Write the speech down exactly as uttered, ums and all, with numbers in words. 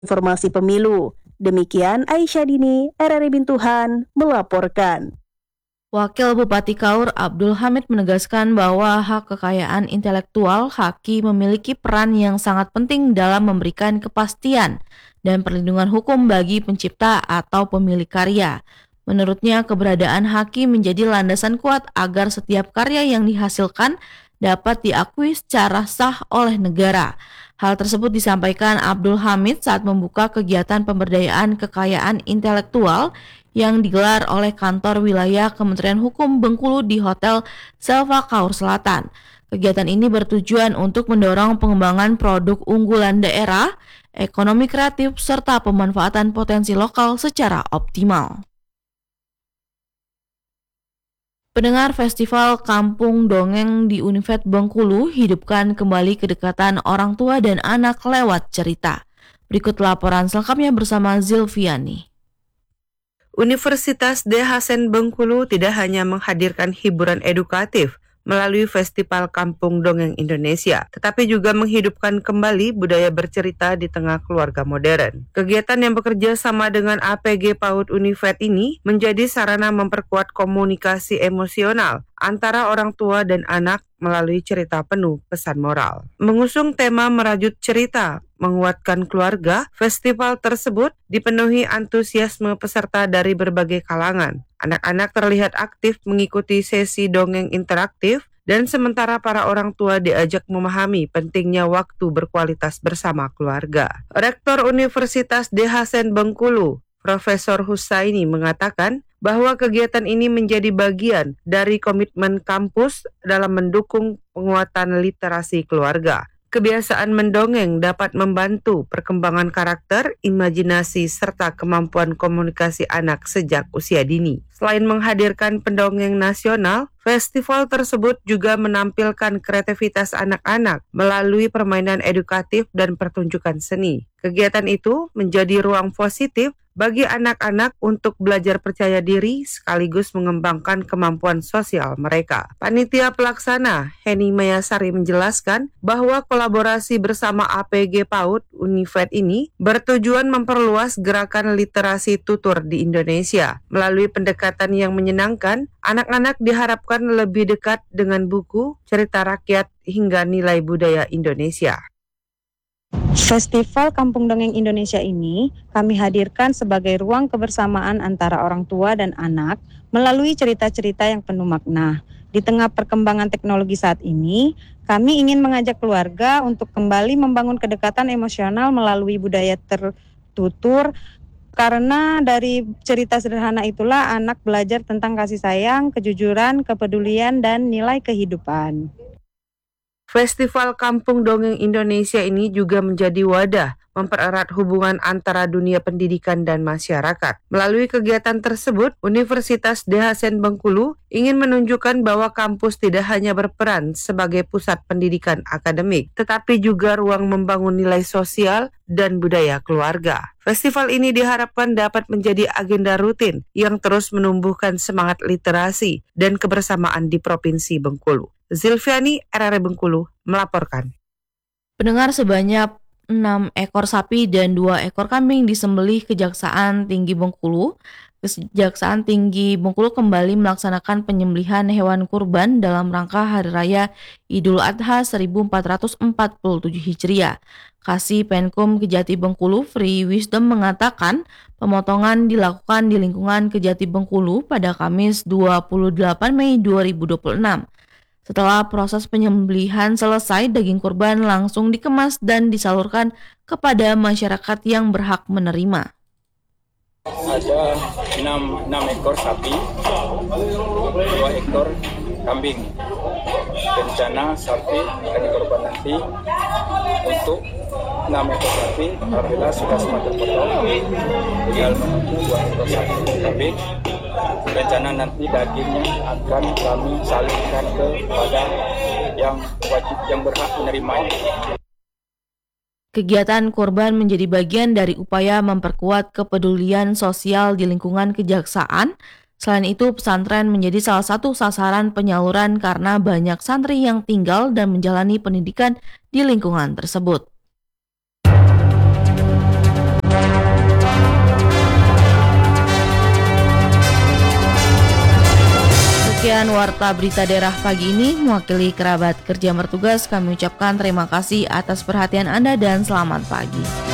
informasi pemilu. Demikian Aisyah Dini, R R I Bintuhan, melaporkan. Wakil Bupati Kaur Abdul Hamid menegaskan bahwa hak kekayaan intelektual Haki memiliki peran yang sangat penting dalam memberikan kepastian dan perlindungan hukum bagi pencipta atau pemilik karya. Menurutnya, keberadaan Haki menjadi landasan kuat agar setiap karya yang dihasilkan dapat diakui secara sah oleh negara. Hal tersebut disampaikan Abdul Hamid saat membuka kegiatan pemberdayaan kekayaan intelektual yang digelar oleh kantor wilayah Kementerian Hukum Bengkulu di Hotel Selva Kaur Selatan. Kegiatan ini bertujuan untuk mendorong pengembangan produk unggulan daerah, ekonomi kreatif, serta pemanfaatan potensi lokal secara optimal. Pendengar Festival Kampung Dongeng di Univet Bengkulu hidupkan kembali kedekatan orang tua dan anak lewat cerita. Berikut laporan selengkapnya bersama Zilviani. Universitas D Hasen Bengkulu tidak hanya menghadirkan hiburan edukatif melalui Festival Kampung Dongeng Indonesia, tetapi juga menghidupkan kembali budaya bercerita di tengah keluarga modern. Kegiatan yang bekerja sama dengan A P G PAUD Univet ini menjadi sarana memperkuat komunikasi emosional antara orang tua dan anak melalui cerita penuh pesan moral. Mengusung tema merajut cerita, menguatkan keluarga, festival tersebut dipenuhi antusiasme peserta dari berbagai kalangan. Anak-anak terlihat aktif mengikuti sesi dongeng interaktif dan sementara para orang tua diajak memahami pentingnya waktu berkualitas bersama keluarga. Rektor Universitas D Hasen Bengkulu, Profesor Husaini mengatakan bahwa kegiatan ini menjadi bagian dari komitmen kampus dalam mendukung penguatan literasi keluarga. Kebiasaan mendongeng dapat membantu perkembangan karakter, imajinasi, serta kemampuan komunikasi anak sejak usia dini. Selain menghadirkan pendongeng nasional, festival tersebut juga menampilkan kreativitas anak-anak melalui permainan edukatif dan pertunjukan seni. Kegiatan itu menjadi ruang positif bagi anak-anak untuk belajar percaya diri sekaligus mengembangkan kemampuan sosial mereka. Panitia pelaksana Heni Mayasari menjelaskan bahwa kolaborasi bersama A P G PAUD Univet ini bertujuan memperluas gerakan literasi tutur di Indonesia. Melalui pendekatan yang menyenangkan, anak-anak diharapkan lebih dekat dengan buku, cerita rakyat, hingga nilai budaya Indonesia. Festival Kampung Dongeng Indonesia ini kami hadirkan sebagai ruang kebersamaan antara orang tua dan anak melalui cerita-cerita yang penuh makna. Di tengah perkembangan teknologi saat ini, kami ingin mengajak keluarga untuk kembali membangun kedekatan emosional melalui budaya tertutur, karena dari cerita sederhana itulah anak belajar tentang kasih sayang, kejujuran, kepedulian, dan nilai kehidupan. Festival Kampung Dongeng Indonesia ini juga menjadi wadah mempererat hubungan antara dunia pendidikan dan masyarakat. Melalui kegiatan tersebut, Universitas D Hasen Bengkulu ingin menunjukkan bahwa kampus tidak hanya berperan sebagai pusat pendidikan akademik, tetapi juga ruang membangun nilai sosial dan budaya keluarga. Festival ini diharapkan dapat menjadi agenda rutin yang terus menumbuhkan semangat literasi dan kebersamaan di Provinsi Bengkulu. Zilviani, R R I Bengkulu, melaporkan. Pendengar, sebanyak enam ekor sapi dan dua ekor kambing disembelih Kejaksaan Tinggi Bengkulu. Kejaksaan Tinggi Bengkulu kembali melaksanakan penyembelihan hewan kurban dalam rangka Hari Raya Idul Adha seribu empat ratus empat puluh tujuh Hijriah. Kasih Penkum Kejati Bengkulu, Free Wisdom, mengatakan pemotongan dilakukan di lingkungan Kejati Bengkulu pada Kamis dua puluh delapan Mei dua ribu dua puluh enam. Setelah proses penyembelihan selesai, daging kurban langsung dikemas dan disalurkan kepada masyarakat yang berhak menerima. Ada enam, enam ekor sapi, dua ekor kambing. Rencana sapi dan korban nanti untuk enam ekor sapi, apabila sudah semua terpotong, tinggal menunggu dua ekor sapi kambing. Rencana nanti dagingnya akan kami salurkan kepada yang wajib, yang berhak menerimanya. Kegiatan kurban menjadi bagian dari upaya memperkuat kepedulian sosial di lingkungan kejaksaan. Selain itu, pesantren menjadi salah satu sasaran penyaluran karena banyak santri yang tinggal dan menjalani pendidikan di lingkungan tersebut. Sekian Warta Berita Daerah pagi ini. Mewakili kerabat kerja bertugas, kami ucapkan terima kasih atas perhatian Anda dan selamat pagi.